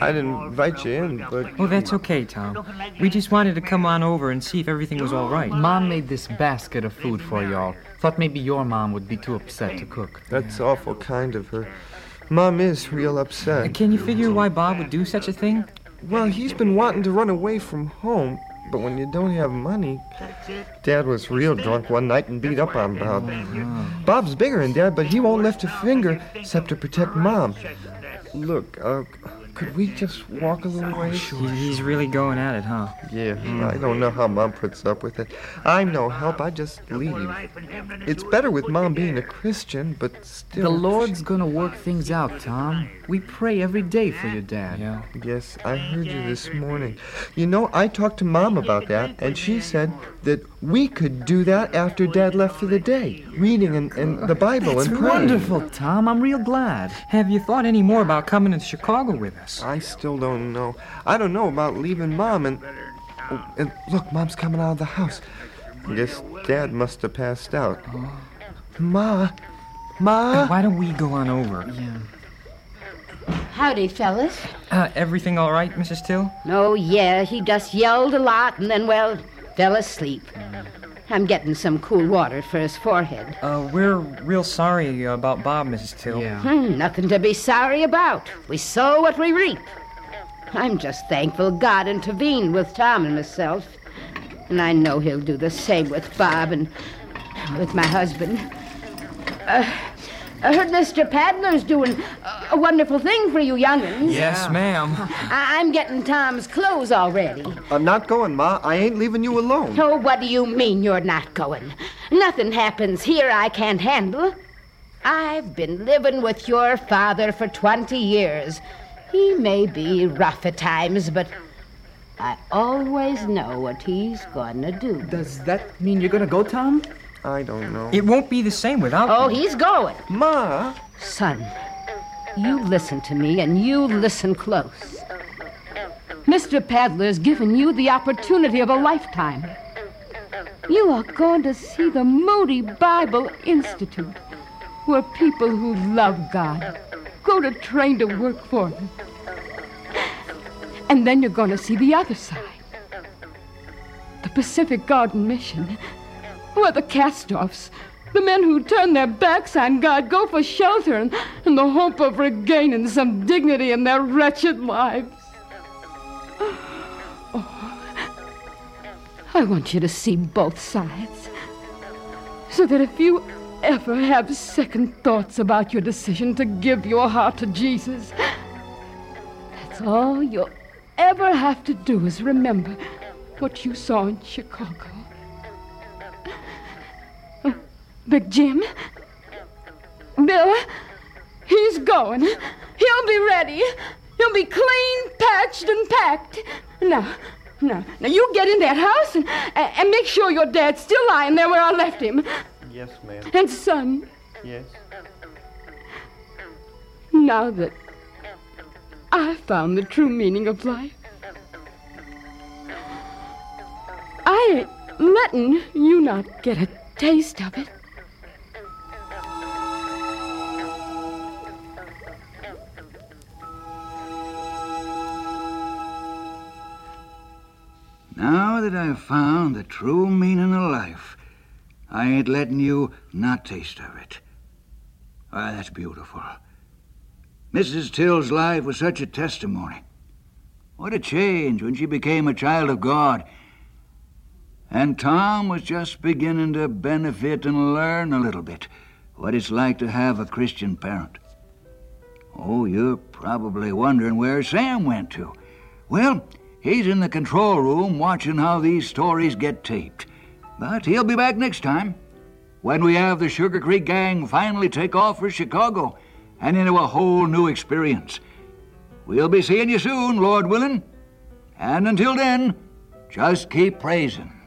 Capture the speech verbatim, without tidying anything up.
I didn't invite you in, but... Oh, that's okay, Tom. We just wanted to come on over and see if everything was all right. Mom made this basket of food for y'all. Thought maybe your mom would be too upset to cook. That's awful kind of her. Mom is real upset. Can you figure why Bob would do such a thing? Well, he's been wanting to run away from home, but when you don't have money... Dad was real drunk one night and beat up on Bob. Oh. Bob's bigger than Dad, but he won't lift a finger except to protect Mom. Look, uh, could we just walk a little way? He's really going at it, huh? Yeah, I don't know how Mom puts up with it. I'm no help, I just leave. It's better with Mom being a Christian, but still... The Lord's gonna work things out, Tom. We pray every day for your dad. Yeah. Yes, I heard you this morning. You know, I talked to Mom about that, and she said that we could do that after Dad left for the day, reading in, in the Bible That's and praying. wonderful, Tom. I'm real glad. Have you thought any more about coming to Chicago with us? I still don't know. I don't know about leaving Mom and... Oh, and look, Mom's coming out of the house. I guess Dad must have passed out. Oh. Ma, Ma... Why don't we go on over? Yeah. Howdy, fellas. Uh, everything all right, Missus Till? Oh, yeah, he just yelled a lot and then, well, fell asleep. I'm getting some cool water for his forehead. Uh, we're real sorry about Bob, Missus Till. Yeah. Hmm, nothing to be sorry about. We sow what we reap. I'm just thankful God intervened with Tom and myself. And I know he'll do the same with Bob and with my husband. Uh, I heard Mister Padler's doing a, a wonderful thing for you young'uns. Yes, ma'am. I- I'm getting Tom's clothes already. I'm not going, Ma. I ain't leaving you alone. Oh, what do you mean you're not going? Nothing happens here I can't handle. I've been living with your father for twenty years. He may be rough at times, but I always know what he's gonna do. Does that mean you're gonna go, Tom? I don't know. It won't be the same without Oh, you. he's going. Ma! Son, you listen to me, and you listen close. Mister Padler's given you the opportunity of a lifetime. You are going to see the Moody Bible Institute, where people who love God go to train to work for Him. And then you're going to see the other side, the Pacific Garden Mission, where the cast-offs, the men who turn their backs on God, go for shelter in, in the hope of regaining some dignity in their wretched lives. Oh, I want you to see both sides, so that if you ever have second thoughts about your decision to give your heart to Jesus, that's all you'll ever have to do is remember what you saw in Chicago. Big Jim? Bill? He's going. He'll be ready. He'll be clean, patched, and packed. Now, now, now you get in that house and, and make sure your dad's still lying there where I left him. Yes, ma'am. And son, Yes? now that I found the true meaning of life, I ain't letting you not get a taste of it. Now that I've found the true meaning of life, I ain't letting you not taste of it. Why, that's beautiful. Missus Till's life was such a testimony. What a change when she became a child of God. And Tom was just beginning to benefit and learn a little bit what it's like to have a Christian parent. Oh, you're probably wondering where Sam went to. Well, he's in the control room watching how these stories get taped. But he'll be back next time, when we have the Sugar Creek Gang finally take off for Chicago and into a whole new experience. We'll be seeing you soon, Lord willing. And until then, just keep praising.